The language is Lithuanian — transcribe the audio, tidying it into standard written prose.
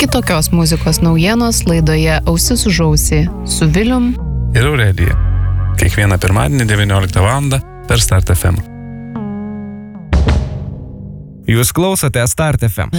Kitokios muzikos naujienos laidoje Ausis už ausį su Vilium ir Aurelija. Kiekvieną pirmadienį 19 val. Per Start FM. Jūs klausote Start FM.